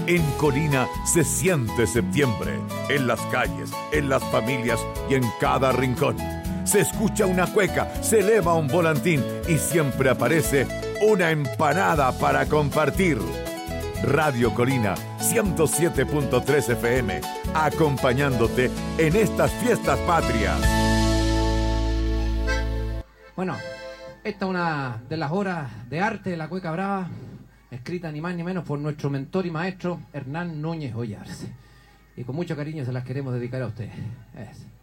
En Colina se siente septiembre, en las calles, en las familias y en cada rincón. Se escucha una cueca, se eleva un volantín y siempre aparece una empanada para compartir. Radio Colina 107.3 FM, acompañándote en estas fiestas patrias. Bueno, esta es una de las obras de arte de la cueca brava, escrita ni más ni menos por nuestro mentor y maestro Hernán Núñez Ollarse. Y con mucho cariño se las queremos dedicar a ustedes.